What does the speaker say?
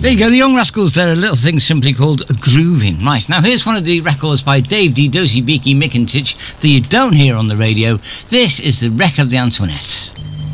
There you go, the Young Rascals there, a little thing simply called Grooving. Right, now here's one of the records by Dave D. Dosey Beaky Mickintich that you don't hear on the radio. This is the Wreck of the Antoinette.